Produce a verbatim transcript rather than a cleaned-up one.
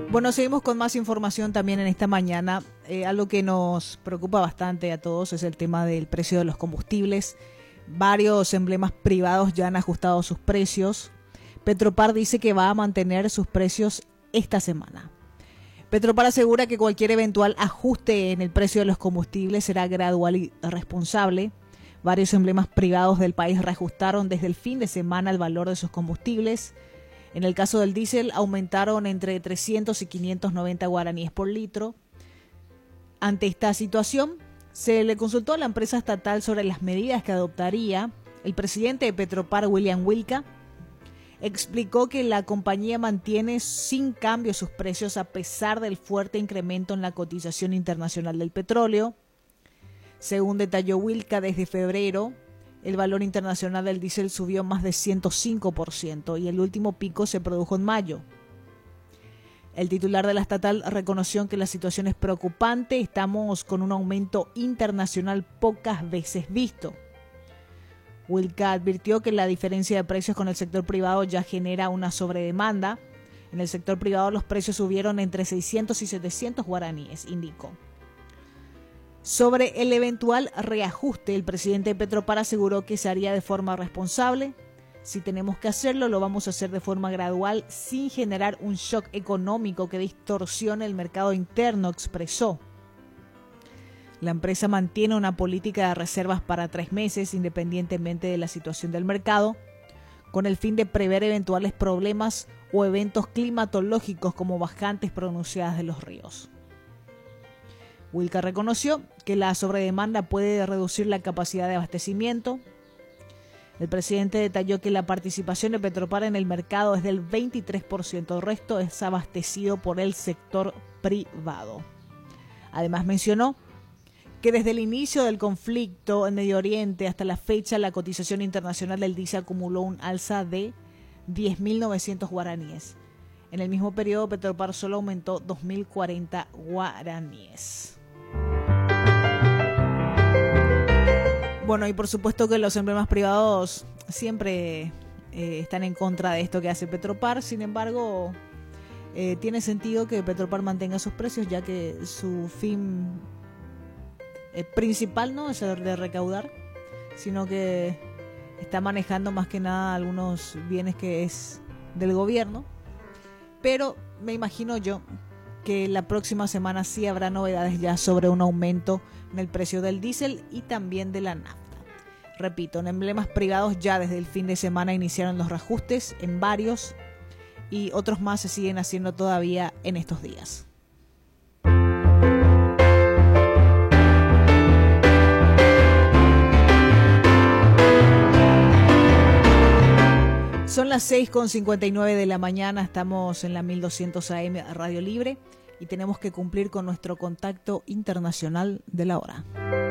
Bueno, seguimos con más información también en esta mañana. Eh, algo que nos preocupa bastante a todos es el tema del precio de los combustibles. Varios emblemas privados ya han ajustado sus precios. Petropar dice que va a mantener sus precios esta semana. Petropar asegura que cualquier eventual ajuste en el precio de los combustibles será gradual y responsable. Varios emblemas privados del país reajustaron desde el fin de semana el valor de sus combustibles. En el caso del diésel, aumentaron entre trescientos y quinientos noventa guaraníes por litro. Ante esta situación, se le consultó a la empresa estatal sobre las medidas que adoptaría. El presidente de Petropar, William Wilca, explicó que la compañía mantiene sin cambio sus precios a pesar del fuerte incremento en la cotización internacional del petróleo. Según detalló Wilca, desde febrero, el valor internacional del diésel subió más de ciento cinco por ciento y el último pico se produjo en mayo. El titular de la estatal reconoció que la situación es preocupante. Estamos con un aumento internacional pocas veces visto. Wilca advirtió que la diferencia de precios con el sector privado ya genera una sobredemanda. En el sector privado los precios subieron entre seiscientos y setecientos guaraníes, indicó. Sobre el eventual reajuste, el presidente de Petropar aseguró que se haría de forma responsable. Si tenemos que hacerlo, lo vamos a hacer de forma gradual, sin generar un shock económico que distorsione el mercado interno, expresó. La empresa mantiene una política de reservas para tres meses, independientemente de la situación del mercado, con el fin de prever eventuales problemas o eventos climatológicos como bajantes pronunciadas de los ríos. Wilca reconoció que la sobredemanda puede reducir la capacidad de abastecimiento. El presidente detalló que la participación de Petropar en el mercado es del veintitrés por ciento, el resto es abastecido por el sector privado. Además mencionó que desde el inicio del conflicto en Medio Oriente hasta la fecha la cotización internacional del diésel acumuló un alza de diez mil novecientos guaraníes. En el mismo periodo Petropar solo aumentó dos mil cuarenta guaraníes. Bueno, y por supuesto que los emblemas privados siempre eh, están en contra de esto que hace Petropar. Sin embargo, eh, tiene sentido que Petropar mantenga sus precios, ya que su fin eh, principal no es el de recaudar, sino que está manejando más que nada algunos bienes que es del gobierno. Pero me imagino yo que la próxima semana sí habrá novedades ya sobre un aumento en el precio del diésel y también de la nafta. Repito, en emblemas privados ya desde el fin de semana iniciaron los reajustes en varios y otros más se siguen haciendo todavía en estos días. Son las seis con cincuenta y nueve de la mañana, estamos en la mil doscientos A M Radio Libre y tenemos que cumplir con nuestro contacto internacional de la hora.